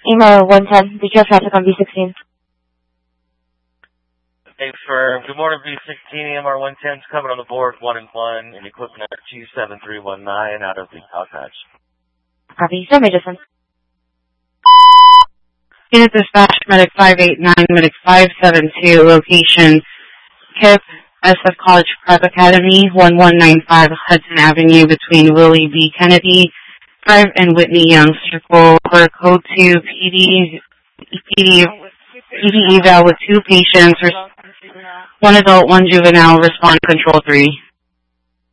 AMR 110, visual traffic on B16. Hey, firm. Good morning, B16. AMR 110's coming on the board, 1 and 1, and equipment at 27319 out of the Alcatraz. Copy. Send me just one. Unit dispatch, medic 589, medic 572, location KIP, SF College Prep Academy, 1195 Hudson Avenue between Willie B. Kennedy Drive and Whitney Young Circle, for code 2 PD eval with 2 patients, 1 adult, 1 juvenile, respond control 3.